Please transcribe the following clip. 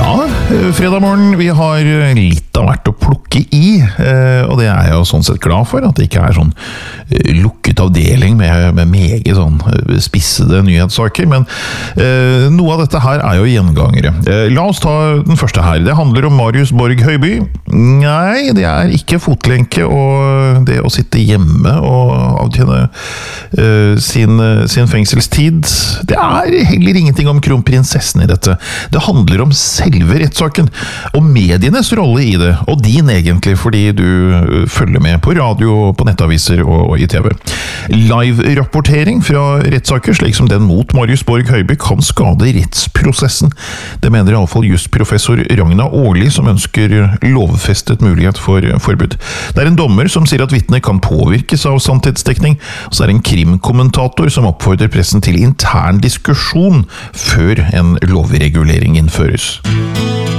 Ja, fredag morgen, vi har litt av hvert å plukke i, og det er jeg jo sånn sett glad for, at det ikke er sånn lukket avdeling med meget sånn spissede nyhetssaker, men noe av dette her er jo gjengangere. La oss ta den første her. Det handler om Marius Borg Høiby. Nei, det er ikke fotlenke og det å sitte hjemme og avtjene sin fengselstid. Det er heller ingenting om kronprinsessen i dette. Det handler om selve rettssaken, og medienes rolle i det, og din egentlig, fordi du følger med på radio, på nettaviser og i TV. Live-rapportering fra rettssaker, slik som den mot Marius Borg Høiby, kan skade rettsprosessen. Det mener i alle fall justprofessor Ragna Årli, som ønsker lovfestet mulighet for forbud. Det er en dommer som sier at vitner kan påvirkes av sannhetsdekning, og så er det en krimkommentator som oppfordrer pressen til intern diskusjon før en lovregulering innføres.